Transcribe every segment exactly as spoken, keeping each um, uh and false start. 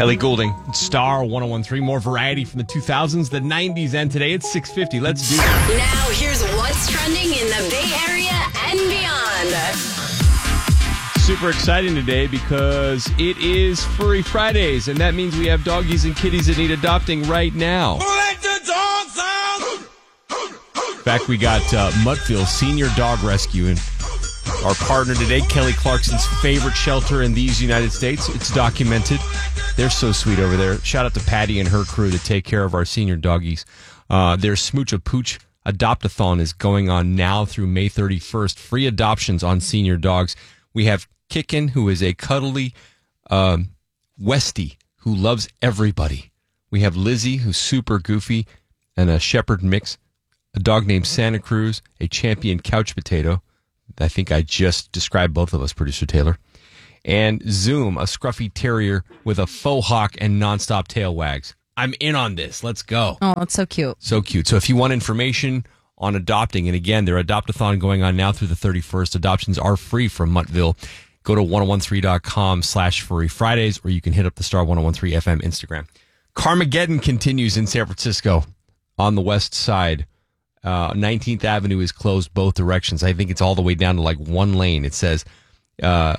Ellie Goulding, Star one oh one three. More variety from the two thousands, the nineties, and today. It's six fifty. Let's do it. Now, here's what's trending in the Bay Area and beyond. Super exciting today because it is Furry Fridays, and that means we have doggies and kitties that need adopting right now. Let the dogs out! In fact, we got uh, Muttville Senior Dog Rescue, and our partner today, Kelly Clarkson's favorite shelter in these United States. It's documented. They're so sweet over there. Shout out to Patty and her crew that take care of our senior doggies. Uh, their Smooch a Pooch Adopt-a-thon is going on now through May thirty-first. Free adoptions on senior dogs. We have Kickin, who is a cuddly um, Westie who loves everybody. We have Lizzie, who's super goofy, and a shepherd mix. A dog named Santa Cruz, a champion couch potato. I think I just described both of us, Producer Taylor. And Zoom, a scruffy terrier with a faux hawk and nonstop tail wags. I'm in on this. Let's go. Oh, that's so cute. So cute. So if you want information on adopting, and again, their adopt-a-thon going on now through the thirty-first. Adoptions are free from Muttville. Go to ten thirteen dot com slash Furry Fridays, or you can hit up the Star ten thirteen F M Instagram. Carmageddon continues in San Francisco on the west side. Uh, nineteenth Avenue is closed both directions. I think it's all the way down to like one lane. It says uh,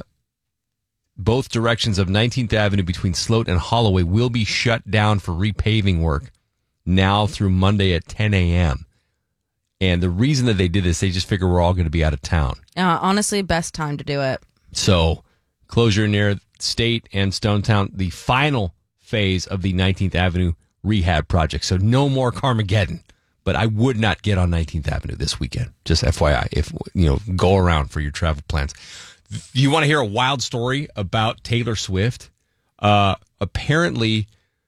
both directions of nineteenth Avenue between Sloat and Holloway will be shut down for repaving work now through Monday at ten a.m. And the reason that they did this, they just figure we're all going to be out of town. Uh, honestly, best time to do it. So closure near State and Stonetown, the final phase of the nineteenth Avenue rehab project. So no more Carmageddon. But I would not get on nineteenth Avenue this weekend. Just F Y I, if you know, go around for your travel plans. You want to hear a wild story about Taylor Swift? Uh, apparently,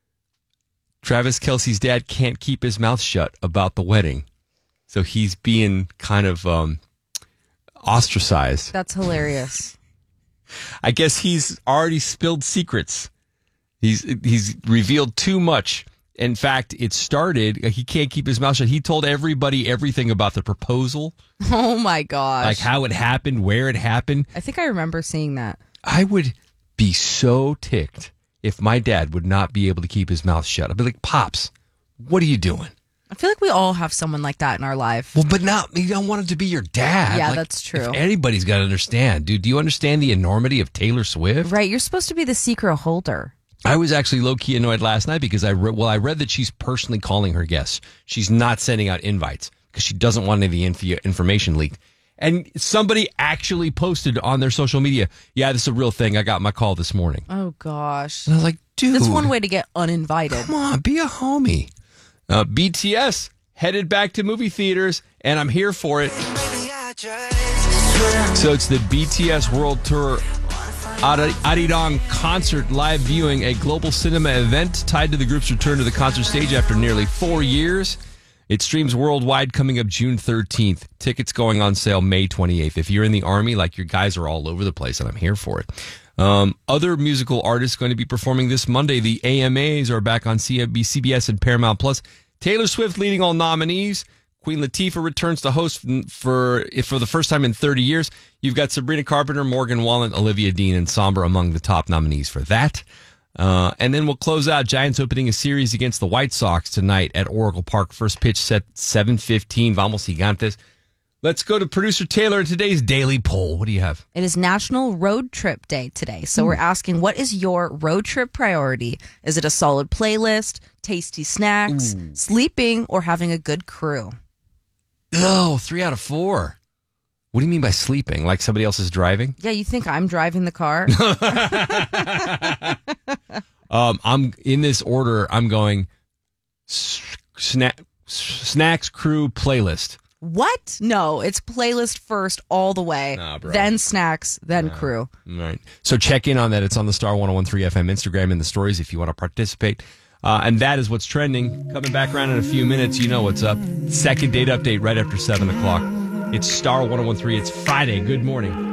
Travis Kelce's dad can't keep his mouth shut about the wedding, so he's being kind of um, ostracized. That's hilarious. I guess he's already spilled secrets. He's he's revealed too much. In fact, it started, he can't keep his mouth shut. He told everybody everything about the proposal. Oh, my gosh. Like how it happened, where it happened. I think I remember seeing that. I would be so ticked if my dad would not be able to keep his mouth shut. I'd be like, Pops, what are you doing? I feel like we all have someone like that in our life. Well, but not, you don't want it to be your dad. Yeah, like, that's true. If anybody's got to understand. Dude, do you understand the enormity of Taylor Swift? Right, you're supposed to be the secret holder. I was actually low-key annoyed last night because I re- well, I read that she's personally calling her guests. She's not sending out invites because she doesn't want any of the inf- information leaked. And somebody actually posted on their social media, yeah, this is a real thing. I got my call this morning. Oh, gosh. And I was like, dude. That's one way to get uninvited. Come on, be a homie. Uh, B T S headed back to movie theaters, and I'm here for it. So it's the B T S World Tour Arirang concert live viewing, a global cinema event tied to the group's return to the concert stage after nearly four years. It streams worldwide coming up June thirteenth. Tickets going on sale May twenty-eighth. If you're in the Army, like, your guys are all over the place, and I'm here for it. Um, other musical artists going to be performing this Monday. The A M As are back on C B S and Paramount Plus. Taylor Swift leading all nominees. Queen Latifah returns to host for for the first time in thirty years. You've got Sabrina Carpenter, Morgan Wallen, Olivia Dean, and Sombra among the top nominees for that. Uh, and then we'll close out. Giants opening a series against the White Sox tonight at Oracle Park. First pitch set seven fifteen. Vamos Gigantes. Let's go to Producer Taylor and today's daily poll. What do you have? It is National Road Trip Day today. So mm. we're asking, what is your road trip priority? Is it a solid playlist, tasty snacks, Ooh. sleeping, or having a good crew? Oh, three out of four. What do you mean by sleeping? Like somebody else is driving? Yeah, you think I'm driving the car? um, I'm in this order. I'm going snack, snacks, crew, playlist. What? No, it's playlist first all the way, nah, bro. then snacks, then nah. crew. All right. So check in on that. It's on the Star ten thirteen F M Instagram in the stories if you want to participate. Uh, and that is what's trending. Coming back around in a few minutes, you know what's up. Second date update right after seven o'clock. It's Star ten thirteen. It's Friday. Good morning.